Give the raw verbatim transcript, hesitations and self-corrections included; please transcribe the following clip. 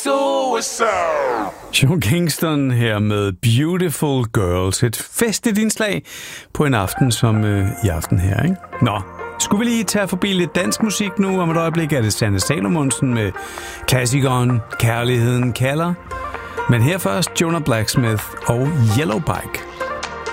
suicide. Joe Kingston her med Beautiful Girls. Et festligt indslag på en aften som øh, i aften her, ikke? Nå, skulle vi lige tage forbi lidt dansk musik nu? Om et øjeblik er det Sanne Salomonsen med klassikeren Kærligheden kalder. Men her først Jonah Blacksmith og Yellow Bike.